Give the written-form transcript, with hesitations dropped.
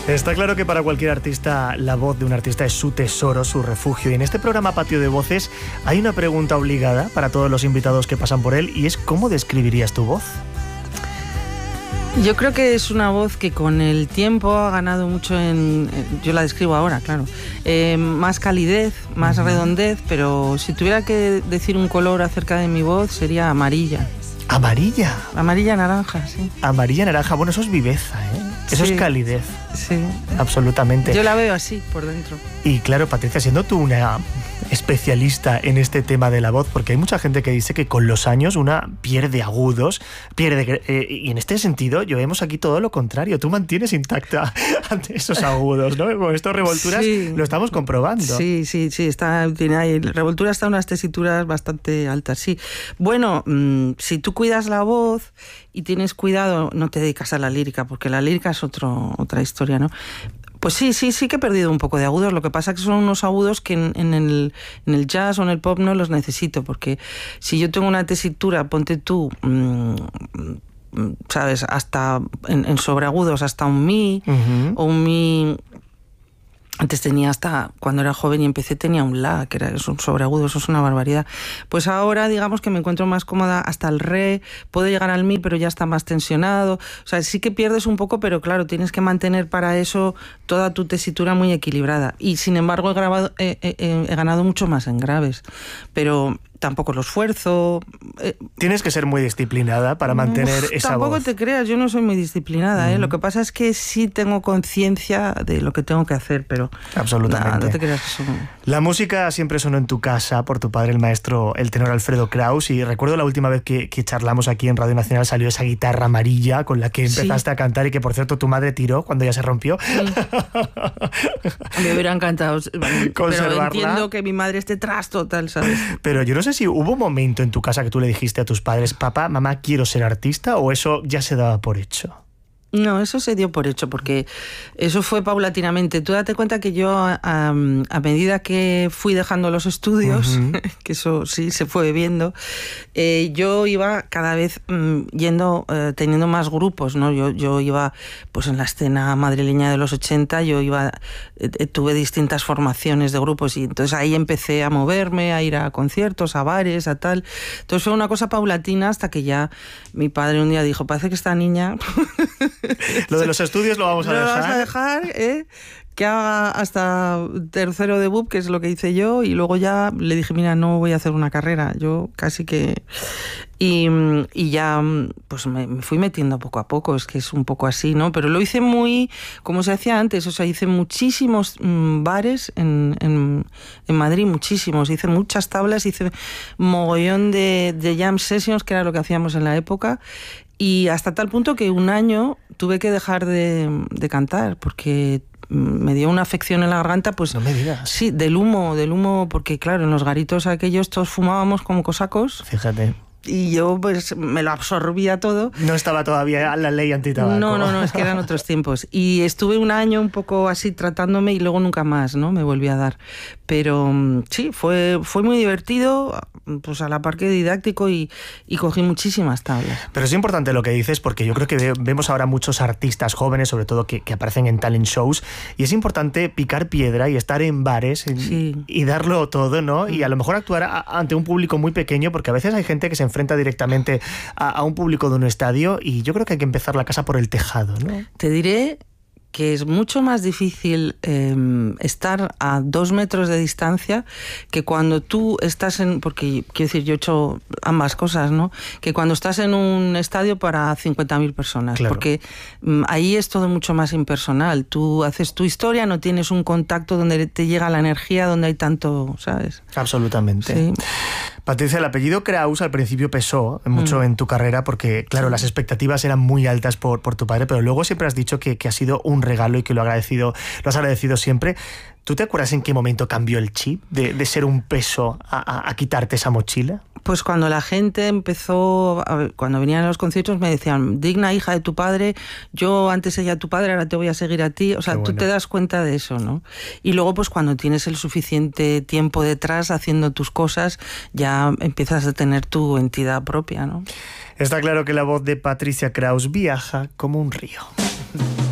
Está claro que para cualquier artista la voz de un artista es su tesoro, su refugio. Y en este programa Patio de Voces hay una pregunta obligada para todos los invitados que pasan por él y es ¿cómo describirías tu voz? Yo creo que es una voz que con el tiempo ha ganado mucho yo la describo ahora, claro, más calidez, más redondez, pero si tuviera que decir un color acerca de mi voz sería amarilla. ¿Amarilla? Amarilla naranja, sí. Amarilla naranja, bueno, eso es viveza, ¿eh? Eso sí, es calidez. Sí. Absolutamente. Yo la veo así, por dentro. Y claro, Patricia, siendo tú una especialista en este tema de la voz, porque hay mucha gente que dice que con los años una pierde agudos, y en este sentido yo vemos aquí todo lo contrario. Tú mantienes intacta ante esos agudos, ¿no? Con estas revolturas sí, lo estamos comprobando. Sí, revoltura está en unas tesituras bastante altas, sí. Bueno, si tú cuidas la voz y tienes cuidado, no te dedicas a la lírica, porque la lírica es otra historia, ¿no? Pues sí que he perdido un poco de agudos. Lo que pasa es que son unos agudos que en el jazz o en el pop no los necesito, porque si yo tengo una tesitura, ponte tú, ¿sabes? Hasta en sobreagudos, hasta un mi, o un mi. Antes tenía hasta, cuando era joven y empecé, tenía un la, que es un sobreagudo, eso es una barbaridad. Pues ahora, digamos que me encuentro más cómoda hasta el re, puedo llegar al mi, pero ya está más tensionado. O sea, sí que pierdes un poco, pero claro, tienes que mantener para eso toda tu tesitura muy equilibrada. Y sin embargo, he ganado mucho más en graves. Pero tampoco lo esfuerzo. Tienes que ser muy disciplinada para mantener esa voz. Tampoco te creas, yo no soy muy disciplinada, ¿eh? Lo que pasa es que sí tengo conciencia de lo que tengo que hacer, pero absolutamente. No te creas eso. La música siempre sonó en tu casa por tu padre, el maestro, el tenor Alfredo Kraus, y recuerdo la última vez que charlamos aquí en Radio Nacional salió esa guitarra amarilla con la que empezaste a cantar y que, por cierto, tu madre tiró cuando ya se rompió. Me hubiera encantado conservarla. Pero entiendo que mi madre esté tras total, ¿sabes? Pero yo no sé si hubo un momento en tu casa que tú le dijiste a tus padres, papá, mamá, quiero ser artista, o eso ya se daba por hecho. No, eso se dio por hecho, porque eso fue paulatinamente. Tú date cuenta que yo, a medida que fui dejando los estudios, que eso sí se fue viendo, yo iba cada vez teniendo más grupos, ¿no? Yo iba, pues en la escena madrileña de los 80, tuve distintas formaciones de grupos y entonces ahí empecé a moverme, a ir a conciertos, a bares, a tal. Entonces fue una cosa paulatina hasta que ya mi padre un día dijo, parece que esta niña... Lo de los estudios lo vamos a dejar. Lo vamos a dejar, que haga hasta tercero de BUP, que es lo que hice yo, y luego ya le dije, mira, no voy a hacer una carrera, yo casi que... Y ya pues me fui metiendo poco a poco, es que es un poco así, ¿no? Pero lo hice muy, como se hacía antes, o sea, hice muchísimos bares en Madrid, muchísimos, hice muchas tablas, hice mogollón de jam sessions, que era lo que hacíamos en la época, y hasta tal punto que un año tuve que dejar de cantar, porque me dio una afección en la garganta, pues... No me digas. Sí, del humo, porque claro, en los garitos aquellos todos fumábamos como cosacos. Fíjate. Y yo pues me lo absorbía todo. No estaba todavía la ley antitabaco. No, es que eran otros tiempos. Y estuve un año un poco así tratándome y luego nunca más, ¿no? Me volví a dar. Pero sí, fue muy divertido, pues a la par que didáctico y cogí muchísimas tablas. Pero es importante lo que dices porque yo creo que vemos ahora muchos artistas jóvenes, sobre todo que aparecen en talent shows, y es importante picar piedra y estar en bares y darlo todo, ¿no? Y a lo mejor actuar ante un público muy pequeño, porque a veces hay gente que se enfrenta directamente a un público de un estadio y yo creo que hay que empezar la casa por el tejado, ¿no? Te diré que es mucho más difícil estar a 2 metros de distancia que cuando tú estás porque quiero decir, yo he hecho ambas cosas, ¿no? Que cuando estás en un estadio para 50.000 personas, claro. Porque ahí es todo mucho más impersonal. Tú haces tu historia, no tienes un contacto donde te llega la energía, donde hay tanto, ¿sabes? Absolutamente. Sí. Patricia, el apellido Kraus al principio pesó mucho en tu carrera porque, claro, las expectativas eran muy altas por tu padre, pero luego siempre has dicho que ha sido un regalo y que lo has agradecido siempre. ¿Tú te acuerdas en qué momento cambió el chip de ser un peso a quitarte esa mochila? Pues cuando la gente empezó, cuando venían a los conciertos me decían, digna hija de tu padre, yo antes seguía a tu padre, ahora te voy a seguir a ti. O sea, tú te das cuenta de eso, ¿no? Y luego pues cuando tienes el suficiente tiempo detrás haciendo tus cosas, ya empiezas a tener tu entidad propia, ¿no? Está claro que la voz de Patricia Kraus viaja como un río.